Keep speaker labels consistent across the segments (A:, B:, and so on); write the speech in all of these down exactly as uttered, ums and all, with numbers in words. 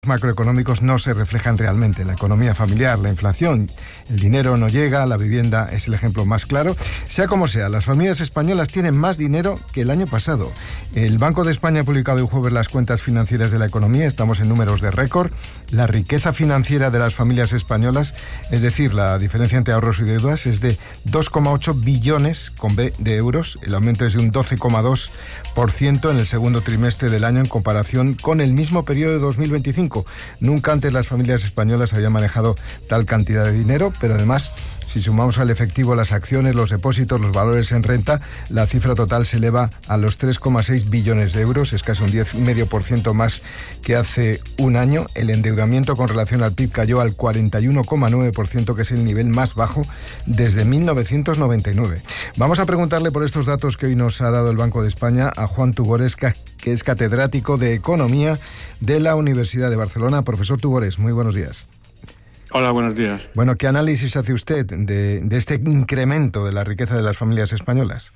A: macroeconómicos no se reflejan realmente en la economía familiar. La inflación, el dinero no llega, la vivienda es el ejemplo más claro. Sea como sea, las familias españolas tienen más dinero que el año pasado. El Banco de España ha publicado el jueves las cuentas financieras de la economía. Estamos en números de récord. La riqueza financiera de las familias españolas, es decir, la diferencia entre ahorros y deudas, es de dos coma ocho billones con B de euros. El aumento es de un doce coma dos por ciento en el segundo trimestre del año en comparación con el mismo periodo de dos mil veinticinco. Nunca antes las familias españolas habían manejado tal cantidad de dinero, pero además, si sumamos al efectivo las acciones, los depósitos, los valores en renta, la cifra total se eleva a los tres coma seis billones de euros, es casi un diez coma cinco por ciento más que hace un año. El endeudamiento con relación al P I B cayó al cuarenta y uno coma nueve por ciento, que es el nivel más bajo desde mil novecientos noventa y nueve. Vamos a preguntarle por estos datos que hoy nos ha dado el Banco de España a Juan Tugores, que es catedrático de Economía de la Universidad de Barcelona. Profesor Tugores, muy buenos días.
B: Hola, buenos días.
A: Bueno, ¿qué análisis hace usted de, de este incremento de la riqueza de las familias españolas?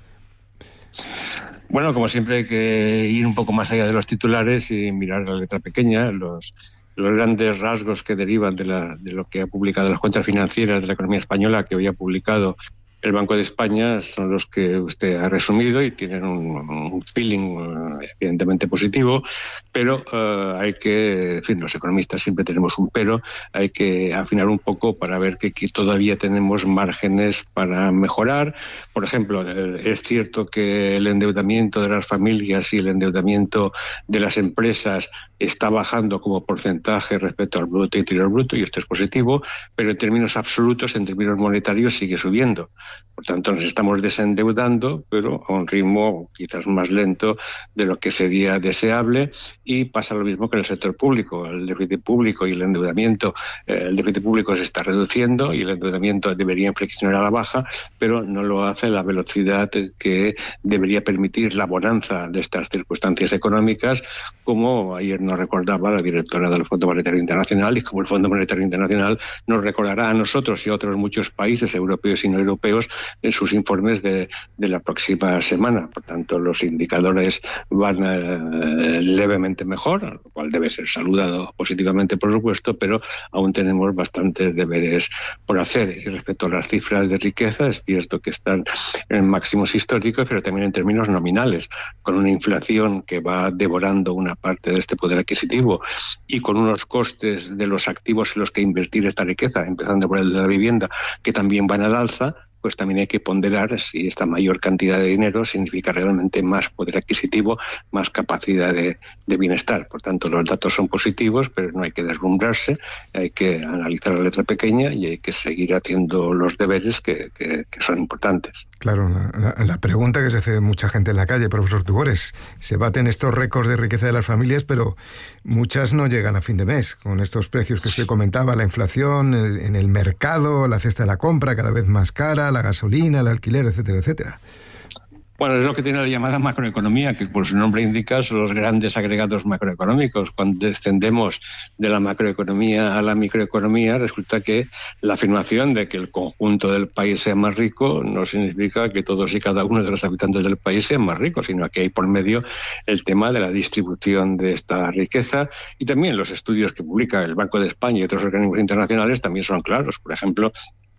B: Bueno, como siempre hay que ir un poco más allá de los titulares y mirar la letra pequeña, los, los grandes rasgos que derivan de, la, de lo que ha publicado las cuentas financieras de la economía española, que hoy ha publicado el Banco de España, son los que usted ha resumido y tienen un, un feeling uh, evidentemente positivo, pero uh, hay que, en fin, los economistas siempre tenemos un pero, hay que afinar un poco para ver que, que todavía tenemos márgenes para mejorar. Por ejemplo, es cierto que el endeudamiento de las familias y el endeudamiento de las empresas está bajando como porcentaje respecto al Producto Interior Bruto, y esto es positivo, pero en términos absolutos, en términos monetarios, sigue subiendo. Por tanto, nos estamos desendeudando, pero a un ritmo quizás más lento de lo que sería deseable, y pasa lo mismo que en el sector público. El déficit público y el endeudamiento, eh, el déficit público se está reduciendo y el endeudamiento debería inflexionar a la baja, pero no lo hace a la velocidad que debería permitir la bonanza de estas circunstancias económicas, como ayer nos recordaba la directora del Fondo Monetario Internacional, y como el Fondo Monetario Internacional nos recordará a nosotros y a otros muchos países europeos y no europeos en sus informes de, de la próxima semana. Por tanto, los indicadores van eh, levemente mejor, lo cual debe ser saludado positivamente, por supuesto, pero aún tenemos bastantes deberes por hacer. Y respecto a las cifras de riqueza, es cierto que están en máximos históricos, pero también en términos nominales, con una inflación que va devorando una parte de este poder adquisitivo y con unos costes de los activos en los que invertir esta riqueza, empezando por el de la vivienda, que también van al alza, pues también hay que ponderar si esta mayor cantidad de dinero significa realmente más poder adquisitivo, más capacidad de, de bienestar. Por tanto, los datos son positivos, pero no hay que deslumbrarse, hay que analizar la letra pequeña y hay que seguir haciendo los deberes que, que, que son importantes.
A: Claro, la, la, la pregunta que se hace mucha gente en la calle, profesor Tugores, se baten estos récords de riqueza de las familias, pero muchas no llegan a fin de mes, con estos precios que usted comentaba, la inflación en el mercado, la cesta de la compra cada vez más cara, la gasolina, el alquiler, etcétera, etcétera.
B: Bueno, es lo que tiene la llamada macroeconomía, que por su nombre indica son los grandes agregados macroeconómicos. Cuando descendemos de la macroeconomía a la microeconomía, resulta que la afirmación de que el conjunto del país sea más rico no significa que todos y cada uno de los habitantes del país sean más ricos, sino que hay por medio el tema de la distribución de esta riqueza, y también los estudios que publica el Banco de España y otros organismos internacionales también son claros. Por ejemplo,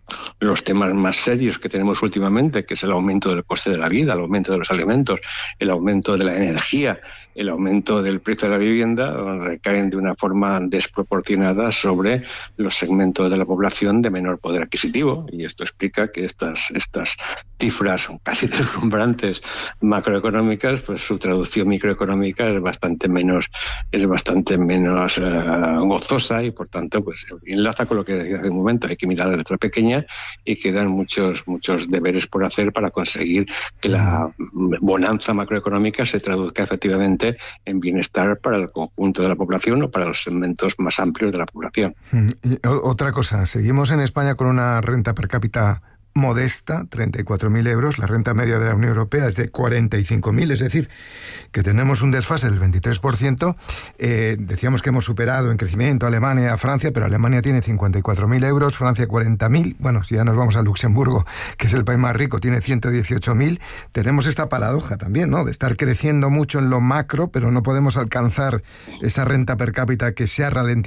B: los temas más serios que tenemos últimamente, que es el aumento del coste de la vida, el aumento de los alimentos, el aumento de la energía, el aumento del precio de la vivienda, recaen de una forma desproporcionada sobre los segmentos de la población de menor poder adquisitivo, y esto explica que estas, estas cifras casi deslumbrantes macroeconómicas, pues su traducción microeconómica es bastante menos, es bastante menos uh, gozosa, y por tanto pues enlaza con lo que decía hace un momento. Hay que mirar la letra pequeña y quedan muchos, muchos deberes por hacer para conseguir que la bonanza macroeconómica se traduzca efectivamente en bienestar para el conjunto de la población o para los segmentos más amplios de la población.
A: Y otra cosa, seguimos en España con una renta per cápita modesta, treinta y cuatro mil euros. La renta media de la Unión Europea es de cuarenta y cinco mil, es decir, que tenemos un desfase del veintitrés por ciento. Eh, decíamos que hemos superado en crecimiento a Alemania, a Francia, pero Alemania tiene cincuenta y cuatro mil euros, Francia cuarenta mil. Bueno, si ya nos vamos a Luxemburgo, que es el país más rico, tiene ciento dieciocho mil. Tenemos esta paradoja también, ¿no?, de estar creciendo mucho en lo macro, pero no podemos alcanzar esa renta per cápita que se ha ralentizado